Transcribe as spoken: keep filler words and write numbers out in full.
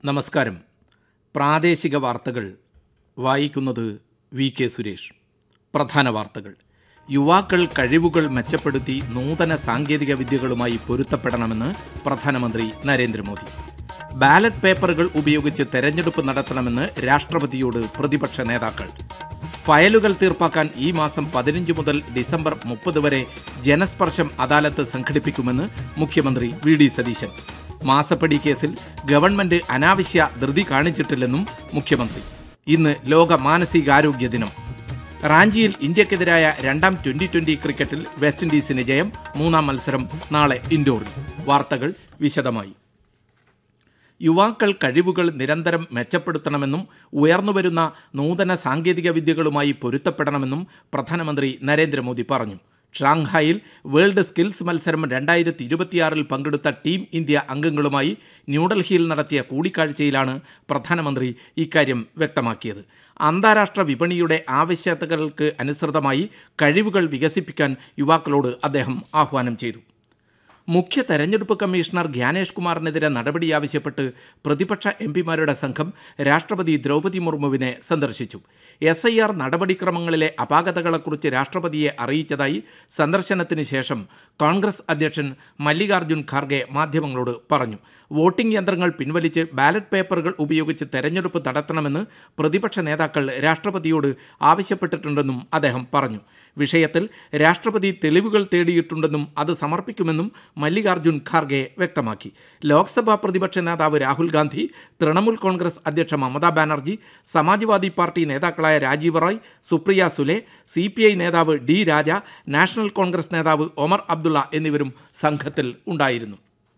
നമസ്കാരം. പ്രാദേശിക വാർത്തകൾ വായിക്കുന്നത് വി കെ സുരേഷ്. പ്രധാന വാർത്തകൾ. യുവാക്കൾ കഴിവുകൾ മെച്ചപ്പെടുത്തി നൂതന സാങ്കേതിക വിദ്യകളുമായി പൊരുത്തപ്പെടണമെന്ന് പ്രധാനമന്ത്രി നരേന്ദ്രമോദി. ബാലറ്റ് പേപ്പറുകൾ ഉപയോഗിച്ച് തെരഞ്ഞെടുപ്പ് നടത്തണമെന്ന് രാഷ്ട്രപതിയോട് പ്രതിപക്ഷ നേതാക്കൾ. ഫയലുകൾ തീർപ്പാക്കാൻ ഈ മാസം പതിനഞ്ച് മുതൽ ഡിസംബർ മുപ്പത് വരെ ജനസ്പർശം അദാലത്ത് സംഘടിപ്പിക്കുമെന്ന് മുഖ്യമന്ത്രി വി ഡി സതീശൻ. മാസപ്പടി കേസിൽ ഗവൺമെന്റ് അനാവശ്യ ധൃതി കാണിച്ചിട്ടില്ലെന്നും മുഖ്യമന്ത്രി. ഇന്ന് ലോക മാനസികാരോഗ്യ ദിനം. റാഞ്ചിയിൽ ഇന്ത്യക്കെതിരായ രണ്ടാം ട്വന്റി ട്വന്റി ക്രിക്കറ്റിൽ വെസ്റ്റ് ഇൻഡീസിന് ജയം. മൂന്നാം മത്സരം നാളെ ഇൻഡോറിൽ. വാർത്തകൾ വിശദമായി. യുവാക്കൾ കഴിവുകൾ നിരന്തരം മെച്ചപ്പെടുത്തണമെന്നും ഉയർന്നുവരുന്ന നൂതന സാങ്കേതിക വിദ്യകളുമായി പൊരുത്തപ്പെടണമെന്നും പ്രധാനമന്ത്രി നരേന്ദ്രമോദി പറഞ്ഞു. ഷാങ്ഹായിൽ വേൾഡ് സ്കിൽസ് മത്സരം രണ്ടായിരത്തി ഇരുപത്തിയാറിൽ പങ്കെടുത്ത ടീം ഇന്ത്യ അംഗങ്ങളുമായി ന്യൂഡൽഹിയിൽ നടത്തിയ കൂടിക്കാഴ്ചയിലാണ് പ്രധാനമന്ത്രി ഇക്കാര്യം വ്യക്തമാക്കിയത്. അന്താരാഷ്ട്ര വിപണിയുടെ ആവശ്യകതകൾക്ക് അനുസൃതമായി കഴിവുകൾ വികസിപ്പിക്കാൻ യുവാക്കളോട് അദ്ദേഹം ആഹ്വാനം ചെയ്തു. മുഖ്യ തെരഞ്ഞെടുപ്പ് കമ്മീഷണർ ഗ്യാനേഷ് കുമാറിനെതിരെ നടപടി ആവശ്യപ്പെട്ട് പ്രതിപക്ഷ എം പിമാരുടെ സംഘം രാഷ്ട്രപതി ദ്രൗപദി മുർമുവിനെ സന്ദർശിച്ചു. എസ് ഐ ആർ നടപടിക്രമങ്ങളിലെ അപാകതകളെക്കുറിച്ച് രാഷ്ട്രപതിയെ അറിയിച്ചതായി സന്ദർശനത്തിന് ശേഷം കോൺഗ്രസ് അധ്യക്ഷൻ മല്ലികാർജ്ജുൻ ഖാർഗെ മാധ്യമങ്ങളോട് പറഞ്ഞു. വോട്ടിംഗ് യന്ത്രങ്ങൾ പിൻവലിച്ച് ബാലറ്റ് പേപ്പറുകൾ ഉപയോഗിച്ച് തെരഞ്ഞെടുപ്പ് നടത്തണമെന്ന് പ്രതിപക്ഷ നേതാക്കൾ രാഷ്ട്രപതിയോട് ആവശ്യപ്പെട്ടിട്ടുണ്ടെന്നും അദ്ദേഹം പറഞ്ഞു. വിഷയത്തിൽ രാഷ്ട്രപതി തെളിവുകൾ തേടിയിട്ടുണ്ടെന്നും അത് സമർപ്പിക്കുമെന്നും മല്ലികാർജ്ജുൻ ഖാർഗെ വ്യക്തമാക്കി. ലോക്സഭാ പ്രതിപക്ഷ നേതാവ് രാഹുൽ ഗാന്ധി, തൃണമൂൽ കോൺഗ്രസ് അധ്യക്ഷ മമതാ ബാനർജി, സമാജ്വാദി പാർട്ടി നേതാക്കളായ Rajeev Rai, Supriya Sule, C P I നേതാവ് ഡി രാജ, നാഷണൽ കോൺഗ്രസ് നേതാവ് ഒമർ അബ്ദുള്ള എന്നിവരും സംഘത്തിൽ ഉണ്ടായിരുന്നു.